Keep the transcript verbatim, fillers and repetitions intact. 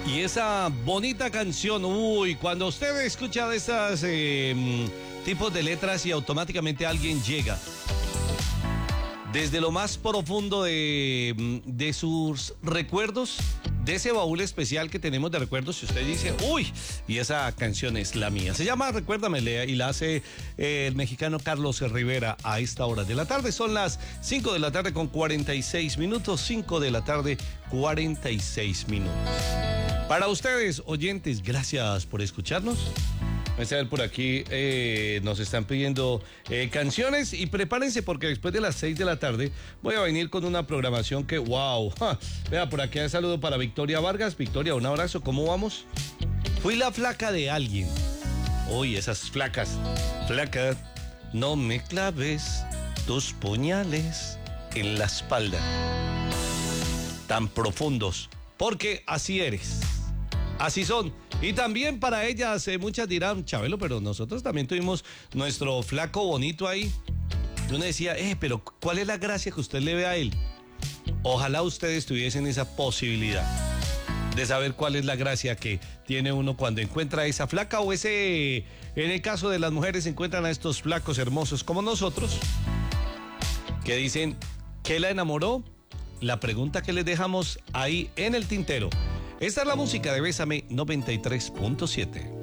Y esa bonita canción, uy, cuando usted escucha de esas eh, tipos de letras y automáticamente alguien llega desde lo más profundo de, de sus recuerdos, de ese baúl especial que tenemos de recuerdos, si usted dice, uy, y esa canción es la mía. Se llama Recuérdame, Lea, y la hace eh, el mexicano Carlos Rivera a esta hora de la tarde. Son las cinco de la tarde con cuarenta y seis minutos, cinco de la tarde, cuarenta y seis minutos. Para ustedes, oyentes, gracias por escucharnos. Vamos a ver por aquí, eh, nos están pidiendo eh, canciones y prepárense porque después de las seis de la tarde voy a venir con una programación que, wow, ja, vea, por aquí un saludo para Victoria Vargas. Victoria, un abrazo, ¿cómo vamos? Fui la flaca de alguien. Uy, esas flacas, flaca, no me claves tus puñales en la espalda tan profundos, porque así eres. Así son. Y también para ellas, eh, muchas dirán, Chabelo, pero nosotros también tuvimos nuestro flaco bonito ahí. Y uno decía, eh, pero ¿cuál es la gracia que usted le ve a él? Ojalá ustedes tuviesen esa posibilidad de saber cuál es la gracia que tiene uno cuando encuentra a esa flaca o ese, en el caso de las mujeres, encuentran a estos flacos hermosos como nosotros, que dicen, ¿qué la enamoró? La pregunta que les dejamos ahí en el tintero. Esta es la música de Bésame noventa y tres punto siete.